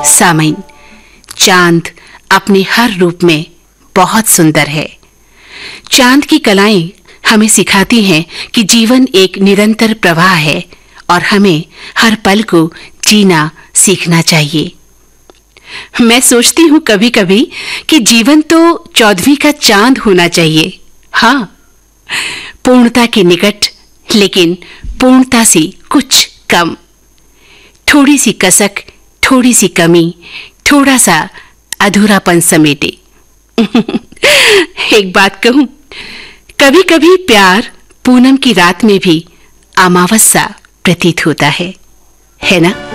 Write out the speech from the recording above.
सामईन, चांद अपने हर रूप में बहुत सुंदर है। चांद की कलाएं हमें सिखाती हैं कि जीवन एक निरंतर प्रवाह है और हमें हर पल को जीना सीखना चाहिए। मैं सोचती हूँ कभी-कभी कि जीवन तो 14वीं का चांद होना चाहिए। हाँ, पूर्णता के निकट, लेकिन पूर्णता से कुछ कम। थोड़ी सी कसक, थोड़ी सी कमी, थोड़ा सा अधूरापन समेटे। एक बात कहूं, कभी-कभी प्यार पूनम की रात में भी अमावस सा प्रतीत होता है ना?